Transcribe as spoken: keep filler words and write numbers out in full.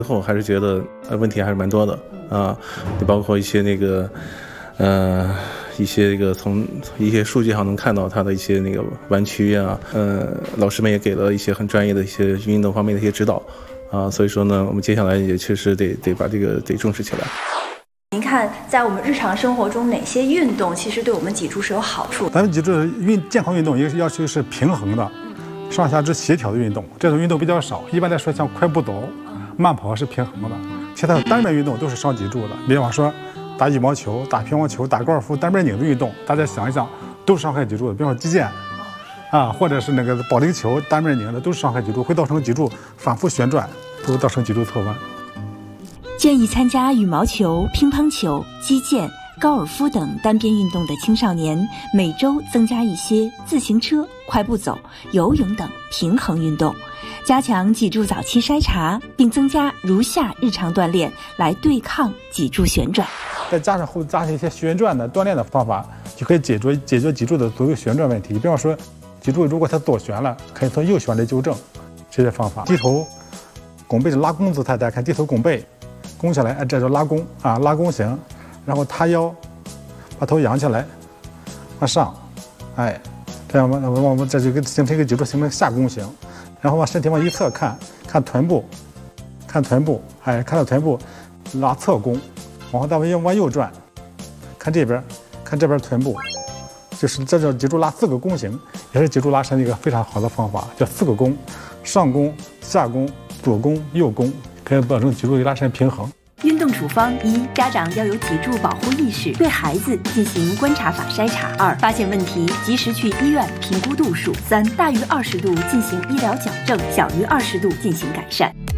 之后还是觉得呃问题还是蛮多的啊，就包括一些那个呃一些这个从一些数据上能看到它的一些那个弯曲啊，呃老师们也给了一些很专业的一些运动方面的一些指导啊，所以说呢，我们接下来也确实得得把这个得重视起来。 您看，在我们日常生活中，哪些运动其实对我们脊柱是有好处？ 咱们脊柱运健康运动，一个要求是平衡的，上下肢协调的运动。这种运动比较少，一般来说像快步走、慢跑是平衡的，其他的单边运动都是伤脊柱的。比方说打羽毛球、打乒乓球、打高尔夫，单边拧的运动，大家想一想，都是伤害脊柱的。比方说击剑，啊，或者是那个保龄球，单边拧的都是伤害脊柱，会造成脊柱反复旋转，都会造成脊柱侧弯。 建议参加羽毛球、乒乓球、击剑、高尔夫等单边运动的青少年，每周增加一些自行车、快步走、游泳等平衡运动，加强脊柱早期筛查，并增加如下日常锻炼来对抗脊柱旋转。 再加上后加上一些旋转的锻炼的方法，就可以解决解决脊柱的左右旋转问题。比方说，脊柱如果它左旋了，可以从右旋来纠正，这些方法。低头拱背是拉弓姿态，大家看低头拱背。弓下来，哎，这叫拉弓啊，拉弓型，然后塌腰，把头仰起来，往上，哎，这样往往往这就跟形成一个脊柱形成下弓型，然后往身体往一侧看，看臀部，看臀部，哎，看到臀部，拉侧弓，往后再往右往右转，看这边，看这边臀部，就是这叫脊柱拉四个弓形，也是脊柱拉伸一个非常好的方法，叫四个弓，上弓、下弓、左弓、右弓。可以保证脊柱拉伸平衡。 运动处方：一、家长要有脊柱保护意识，对孩子进行观察法筛查；二、发现问题及时去医院评估度数；三、大于二十度进行医疗矫正，小于二十度进行改善。